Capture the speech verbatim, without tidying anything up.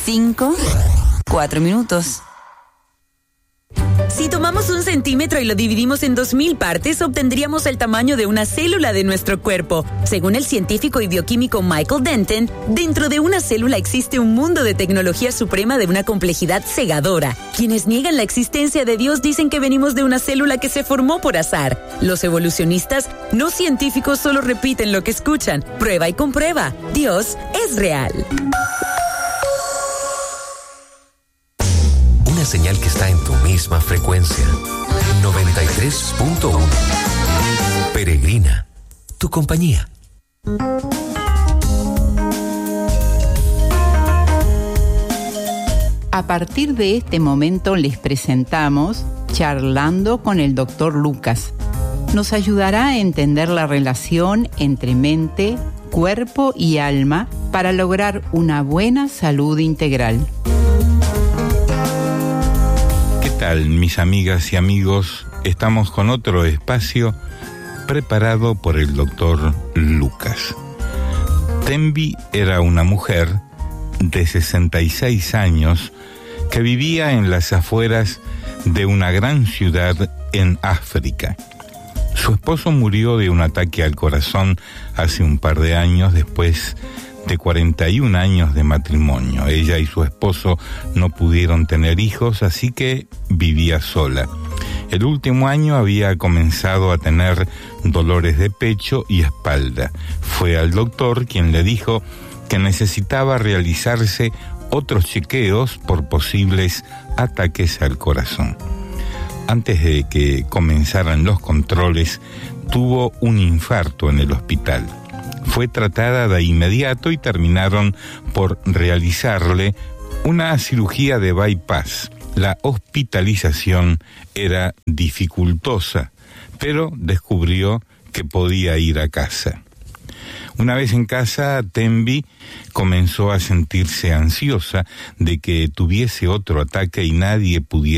cinco, cuatro minutos. Si tomamos un centímetro y lo dividimos en dos mil partes, obtendríamos el tamaño de una célula de nuestro cuerpo. Según el científico y bioquímico Michael Denton, dentro de una célula existe un mundo de tecnología suprema de una complejidad cegadora. Quienes niegan la existencia de Dios dicen que venimos de una célula que se formó por azar. Los evolucionistas no científicos solo repiten lo que escuchan. Prueba y comprueba. Dios es real. Una señal que está en tu misma frecuencia. noventa y tres punto uno. Peregrina, tu compañía. A partir de este momento les presentamos Charlando con el doctor Lucas. Nos ayudará a entender la relación entre mente, cuerpo y alma para lograr una buena salud integral. ¿Qué tal, mis amigas y amigos? Estamos con otro espacio preparado por el doctor Lucas. Tembi era una mujer de sesenta y seis años que vivía en las afueras de una gran ciudad en África. Su esposo murió de un ataque al corazón hace un par de años después de cuarenta y un años de matrimonio. Ella y su esposo no pudieron tener hijos, así que vivía sola. El último año había comenzado a tener dolores de pecho y espalda. Fue al doctor quien le dijo que necesitaba realizarse otros chequeos por posibles ataques al corazón. Antes de que comenzaran los controles, tuvo un infarto en el hospital. Fue tratada de inmediato y terminaron por realizarle una cirugía de bypass. La hospitalización era dificultosa, pero descubrió que podía ir a casa. Una vez en casa, Tembi comenzó a sentirse ansiosa de que tuviese otro ataque y nadie pudiera